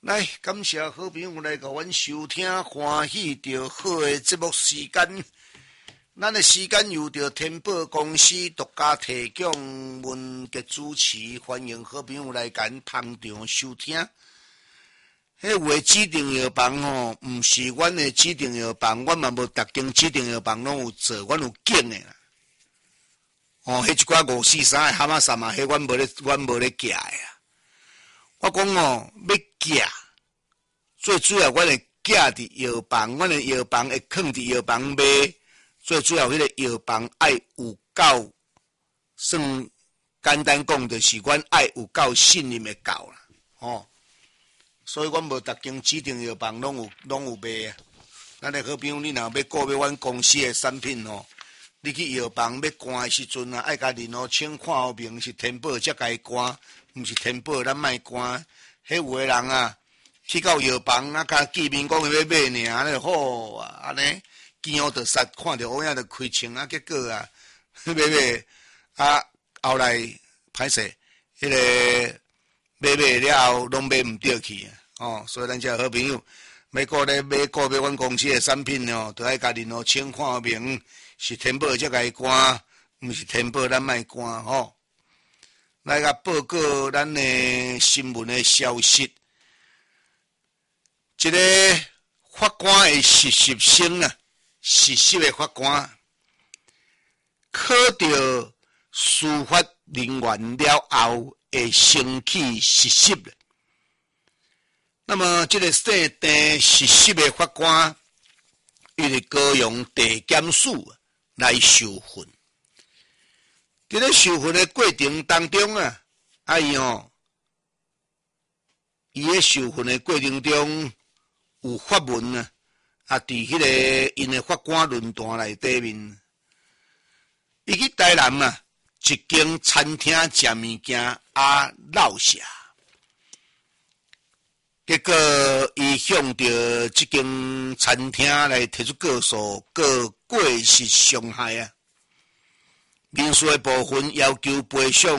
来，感谢好朋友来甲阮收听，欢喜着好的节目时间。咱的时间由着天宝公司独家提供，文杰主持，欢迎好朋友来咱捧场收听。迄话指定药房吼，毋是阮的指定药房，阮嘛无逐间指定药房拢有做，阮有拣的啦。哦，迄一寡543的蛤蟆衫嘛，迄阮无咧寄的啊。我讲哦，要寄，最主要阮会寄伫药房，阮的药房会放伫药房卖。最主要迄个药房爱有够，算简单讲，就是阮爱有够信任的够啦，吼。所以阮无逐间指定药房拢有卖啊。咱的好朋友，你若要购买阮公司的产品吼，你去药房要关的时阵啊，爱甲联络请看好明是天宝才该关，毋是天宝咱莫关。迄有的人啊，去到药房啊，甲见面讲要买尔，安尼好啊，安尼见我就杀，看着乌影就开枪啊，结果啊，买啊，后来歹势，迄个买了后拢买毋对去啊，哦，所以咱遮好朋友要购买阮公司的产品哦，都爱甲联络请看明是天宝才该关，毋是天宝咱莫关吼。来甲报告咱的新闻的消息，一个法官的实习生啊，实习的法官考到司法人员了后，会升起实习了。那么，这个设定实习的法官，伊是高雄地检署来受训。伫咧受训的过程当中啊，伊咧受训的过程中有发文啊，伫迄个因的法官论坛内底面，伊去台南啊，一间餐厅食物件落下，结果伊向着即间餐厅来提出告诉，告过失伤害啊。民事的部分要求赔偿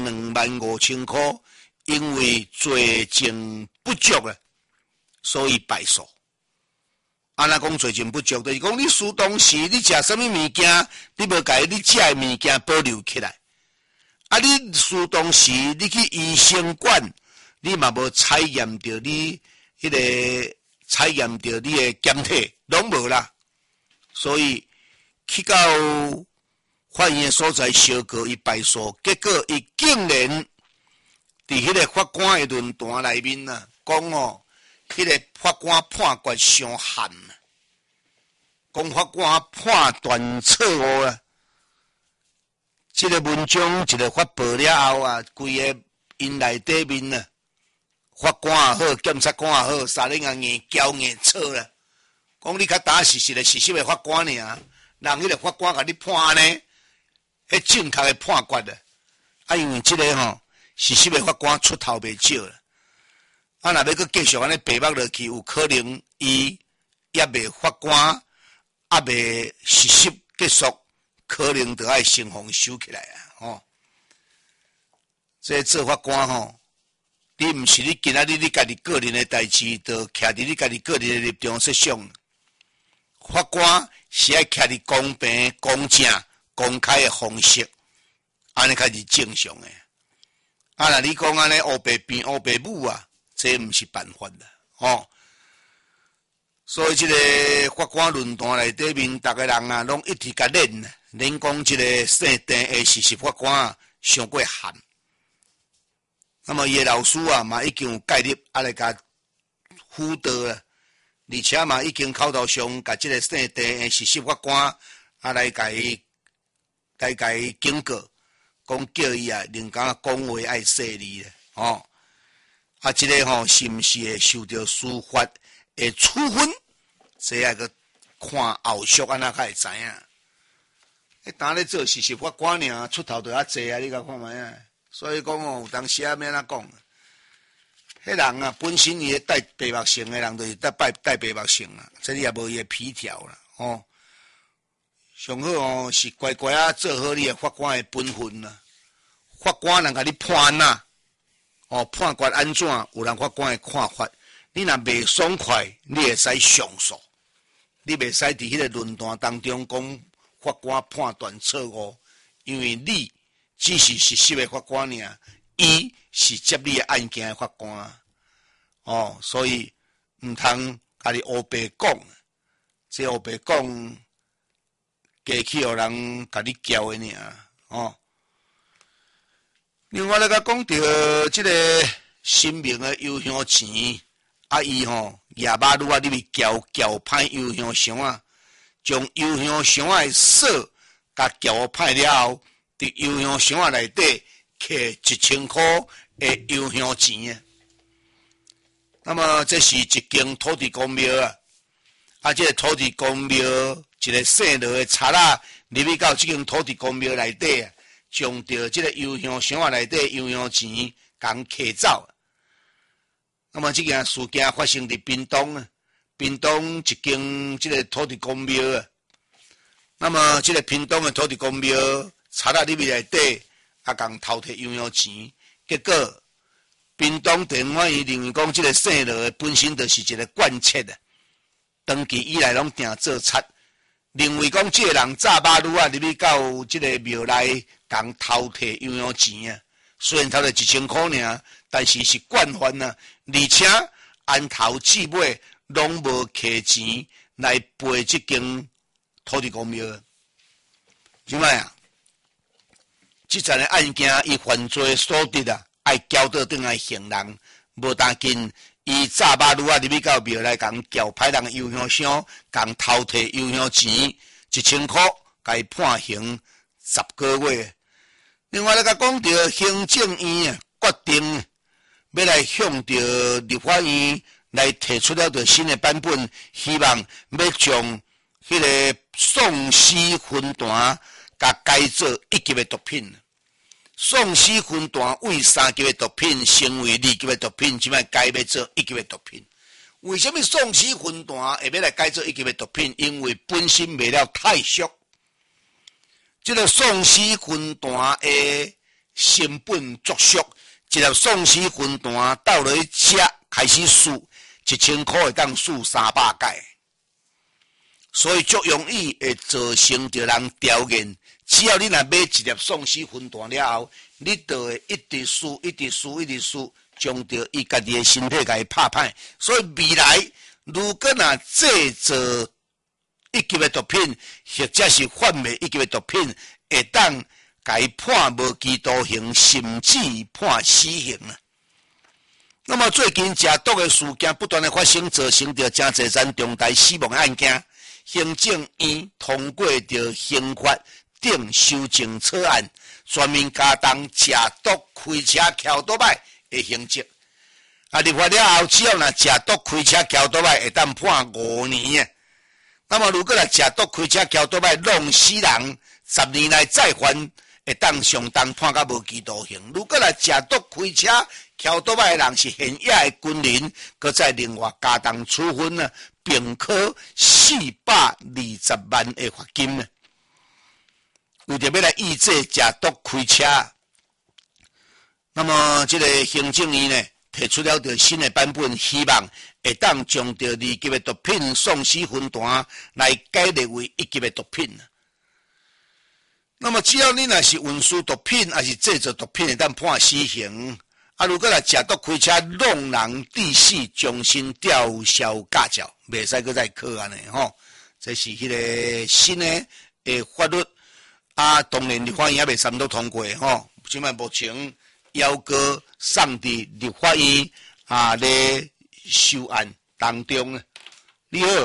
25000块，因为罪证不足啊，所以败诉。安那讲罪证不足，就是讲你输当时你食什么物件，你无甲你食的物件保留起来。啊，你输当时你去医生馆，你嘛无采验着你迄个采验着你的检体，拢无啦。所以去到法院所在小告伊败诉，结果伊竟然伫迄个法官的论坛内面啊，讲哦，迄个法官判决伤悍，讲法官判断错误啊。这个文章一个发布了后啊，规个因内底面啊，法官也好，检察官也好，三人也硬交硬吵啦。讲你较打实习的法官尔，人迄个法官甲你判安尼。迄正确的判决啊，因为这个吼实习的法官出头袂少啦，若要搁继续安尼白目落去，有可能伊也未法官也未实习结束，可能就爱先防收起来啊！吼，这做法官吼，你毋是你今仔日你家己个人的代志，就徛伫你家己个人的立场设想。法官是爱徛伫公平、公正。公开的方式，安尼才是正常的。若你讲安尼乌白变乌白母啊，这毋是办法啦，吼。所以这个法官论坛内底面，逐个人啊，拢一直甲练讲这个设定的实习法官啊，伤过悍。那么伊的老师啊，嘛已经有介入来甲辅导啦，而且嘛已经口头上甲这个设定的实习法官来甲伊。警告，讲叫伊啊，人家讲话爱细腻咧，吼。这个吼是毋是会受到司法的处分？这个个看后续安那才会知影。当咧做实习法官尔，出头就较济啊，你甲看卖啊。所以讲哦，有当时啊，要安怎讲？迄人啊，本身伊带白目性的人，就是带白目性啊，这里也无伊的皮条啦，吼。上好哦，是乖乖啊，做好你的法官的本分啦。法官人甲你判呐，判决安怎，有人法官的看法， 你若袂爽快，你会使上诉，你袂使伫迄个论坛当中讲法官判断错误，因为你只是实习的法官尔，伊是接你的案件的法官。哦，所以毋通家己黑白讲，这黑白讲，加去互人甲你叫的尔。哦，另外咧，甲讲到即个新明的油香钱，伊夜马路你咪搅歹油香箱啊，将油香箱的锁甲搅歹了后，伫油香箱内底摕1000块的油香钱啊。那么这是一间土地公庙啊，这个土地公庙一个姓罗的贼仔入去到这间土地公庙内底啊，将着这个油香箱内底油香钱共摕走。那么这件事件发生伫屏东啊，屏东一间这个土地公庙啊。那么这个屏东的土地公庙贼仔入去内底啊，共偷摕油香钱，结果屏东地方伊认为讲，这个姓罗本身就是一个惯窃啊，长期以来拢定做贼，认为讲这个人早马路入去到这个庙内，共偷摕油香钱啊。虽然偷了1000块尔，但是是惯犯啊，而且按头至尾拢无摕钱来赔这间土地公庙。怎么样？这阵的案件伊犯罪所得啊，爱交到转来行人，无当紧，伊早马路入去到庙内，共撬歹人的油香箱，共偷摕油香钱1000块，甲伊判刑10个月。另外，甲讲到行政院啊，决定要来向着立法院来提出了着新的版本，希望要将迄个丧尸分弹甲改做1级的毒品。丧尸分弹为3级的毒品成为2级的毒品，即摆改要做1级的毒品。为什么丧尸分弹会要来改做1级的毒品？因为本身卖了太俗。这个丧尸分弹的成本足俗，一粒丧尸分弹倒落去吃，开始输1000块会当输300届，所以足容易会造成着人条件。只要你若买一粒丧尸分弹了后，你就会一直输，一直输，一直输，将着伊家己的身体甲伊拍歹。所以未来如果若制造1级的毒品，或者是贩卖1级的毒品，会当甲伊判无期徒刑，甚至判死刑啊！那么最近食毒的事件不断的发生，造成着真侪咱重大死亡案件。行政院通过着刑法顶修正草案，全面加重食毒开车撬倒摆的刑责。立法了后，只要若食毒开车撬倒摆，会当判5年啊！那么，如果来食毒开车撬倒摆弄死人，10年内再犯，会当上当判到无期徒刑。如果来食毒开车撬倒摆的人是现役的军人，搁再另外加重处分啊，并科420万的罚金啊！为着要来抑制食毒开车，那么这个行政院呢提出了着新的版本，希望会当将着2级的毒品丧尸分弹来改列为1级的毒品。那么只要你若是运输毒品，还是制造毒品，会当判死刑。如果来食毒开车弄人致死，终身吊销驾照，袂使搁再考安尼吼。这是迄个新的法律当然立法院也未三读通过吼。即摆目前要搁送伫立法院咧修案当中。你好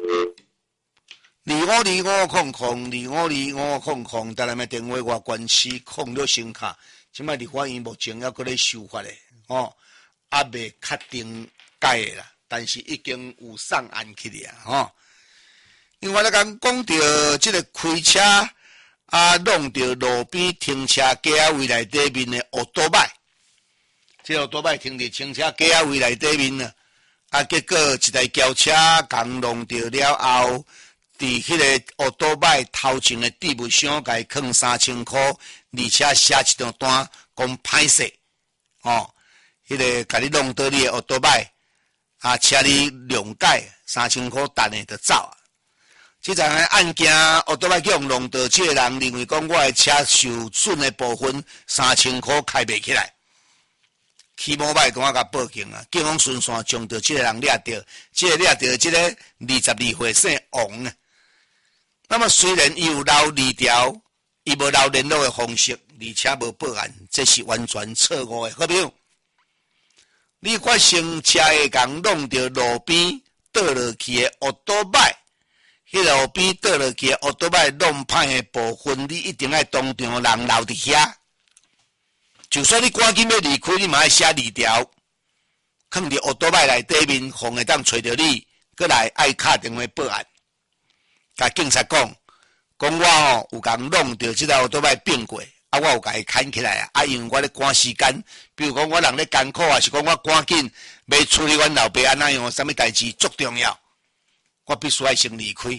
，252500252500，台南的电话外关系06声卡。即摆立法院目前还搁咧修法咧，未确定改的啦，但是已经有送案去了另外咧，讲到即个开车弄到路边停车架位内底面的奥多麦，这奥多麦停伫停车架位内底面结果一台轿车共弄到了后，伫迄个奥多麦头前的置物箱，甲伊放3000块，而且写一张单，讲歹势，迄个甲你弄到你的奥多麦， 车你谅解3000块单的就走啊。这场案件，奥多麦去用弄到这个人认为讲我的车受损的部分3000块开袂起来，起码歹同我甲报警啊！警方顺线将到这个人抓到，这个抓到这个22岁姓王啊。那么虽然伊有留字条，伊无留联络的方式，而且无报案，这是完全错误的。好朋友，你发生车会共弄到路边倒落去的奥多麦。迄路边倒落去奥多麦弄歹的部分，你一定要当场人留伫遐。就算你赶紧要离开，你嘛要写字条，放伫奥多麦内底面，防会当找着你，过来爱打电话报案。甲警察讲我有共弄到即台奥多麦变过，我有甲伊牵起来啊！因为我咧赶时间，比如讲我人咧艰苦啊，是讲我赶紧要处理阮老爸安那样，啥物代志足重要。我必须要先离开，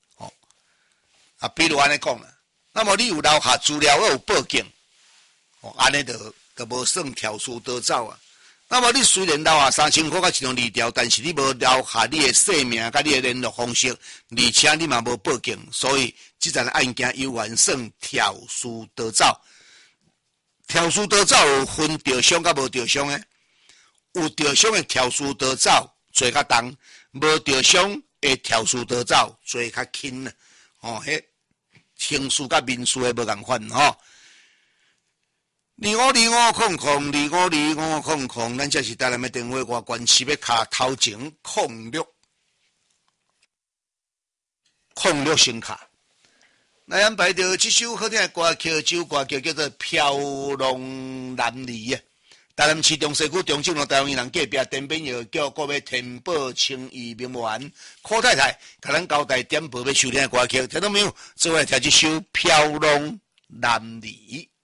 比如安尼讲啦，那么你有留下资料，我有报警，安尼就无算跳树得走啊。那么你虽然留下3000块甲一张字条，但是你无留下你的姓名甲你的联络方式，而且你嘛无报警，所以这件案件有完算跳树得走。跳树得走有分着伤甲无着伤的，有着伤的跳树得走罪较重，无着伤。跳树得走，罪较轻啊！迄刑事甲民事的无共款252500，252500，咱这是台南的电话外关市要卡头前06声卡。来安排着这首好听的歌曲，这首歌曲叫做《飘浪南里》啊。台南市中西区中正路台湾人隔壁店边药叫各位天宝清义名媛柯太太，甲咱交代点播要收听的歌曲，听到没有？做来听这首《飘浪南里》。